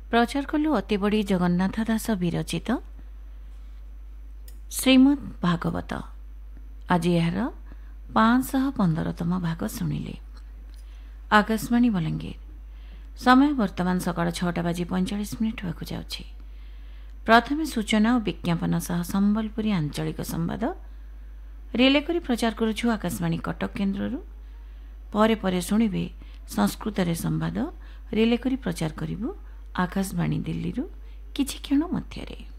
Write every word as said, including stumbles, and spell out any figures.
ପ୍ରଚାର କଲୁ ଅତିବଡ଼ି ଜଗନ୍ନାଥ ଦାସ ବିରଚିତ ଶ୍ରୀମଦ୍ ଭାଗବତ। ଆଜି ଏହାର ପାଞ୍ଚଶହ ପନ୍ଦରତମ ଭାଗ ଶୁଣିଲେ। ଆକାଶବାଣୀ ବଲାଙ୍ଗୀର। ସମୟ ବର୍ତ୍ତମାନ ସକାଳ ଛଅଟା ବାଜି ପଇଁଚାଳିଶ ମିନିଟ୍ ହେବାକୁ ଯାଉଛି। ପ୍ରଥମେ ସୂଚନା ଓ ବିଜ୍ଞାପନ ସହ ସମ୍ବଲପୁରୀ ଆଞ୍ଚଳିକ ସମ୍ବାଦ ରିଲେ କରି ପ୍ରଚାର କରୁଛୁ ଆକାଶବାଣୀ କଟକ କେନ୍ଦ୍ରରୁ। ପରେ ପରେ ଶୁଣିବେ ସଂସ୍କୃତରେ ସମ୍ବାଦ ରିଲେ କରି ପ୍ରଚାର କରିବୁ ଆକାଶବାଣୀ ଦିଲ୍ଲୀରୁ କିଛି କ୍ଷଣ ମଧ୍ୟରେ।